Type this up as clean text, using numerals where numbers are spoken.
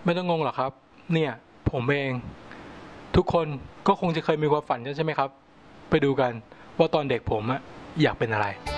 ไม่ต้องงงหรอกครับเนี่ยผมเองทุกคนก็คงจะเคยมีความฝันใช่ไหมครับไปดูกันว่าตอนเด็กผมอะอยากเป็นอะไร